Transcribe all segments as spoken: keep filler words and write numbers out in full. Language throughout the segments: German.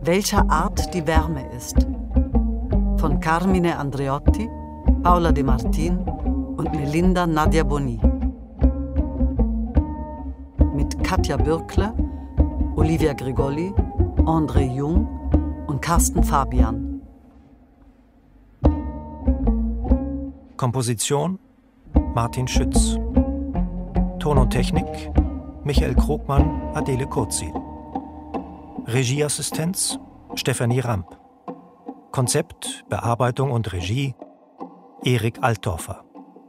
Welcher Art die Wärme ist. Von Carmine Andreotti, Paula De Martin und Melinda Nadia Boni. Mit Katja Bürkle, Olivia Grigoli, André Jung und Carsten Fabian. Komposition Martin Schütz. Ton und Technik Michael Krogmann, Adele Kurzi. Regieassistenz Stefanie Ramp. Konzept, Bearbeitung und Regie Erik Altdorfer.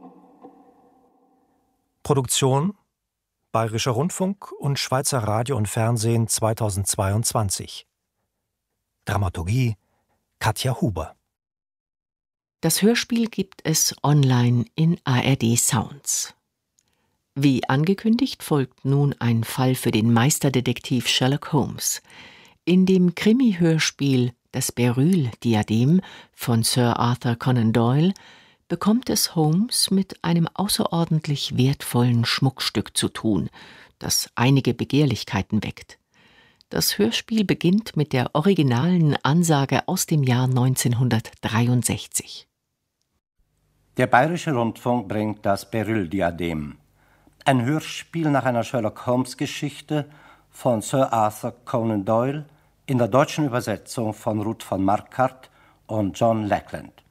Produktion Bayerischer Rundfunk und Schweizer Radio und Fernsehen zweitausendzweiundzwanzig. Dramaturgie Katja Huber. Das Hörspiel gibt es online in A R D Sounds. Wie angekündigt folgt nun ein Fall für den Meisterdetektiv Sherlock Holmes. In dem Krimi-Hörspiel Das Beryl-Diadem von Sir Arthur Conan Doyle bekommt es Holmes mit einem außerordentlich wertvollen Schmuckstück zu tun, das einige Begehrlichkeiten weckt. Das Hörspiel beginnt mit der originalen Ansage aus dem Jahr neunzehnhundertdreiundsechzig. Der Bayerische Rundfunk bringt Das Beryl-Diadem. Ein Hörspiel nach einer Sherlock-Holmes-Geschichte von Sir Arthur Conan Doyle in der deutschen Übersetzung von Ruth von Marquardt und John Lackland.